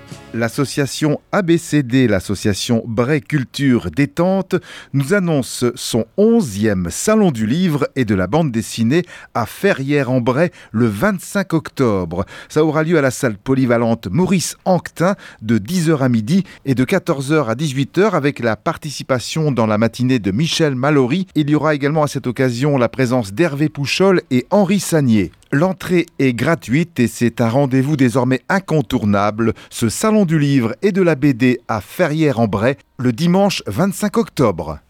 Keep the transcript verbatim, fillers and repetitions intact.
L'association A B C D, l'association Bray Culture Détente, nous annonce son onzième Salon du Livre et de la Bande Dessinée à Ferrières-en-Bray le vingt-cinq octobre. Ça aura lieu à la salle polyvalente Maurice Anquetin de dix heures à midi et de quatorze heures à dix-huit heures avec la participation dans la matinée de Michel Mallory. Il y aura également à cette occasion la présence d'Hervé Pouchol et Henri Sagnier. L'entrée est gratuite et c'est un rendez-vous désormais incontournable, ce Salon du Livre et de la B D à Ferrières-en-Bray, le dimanche vingt-cinq octobre.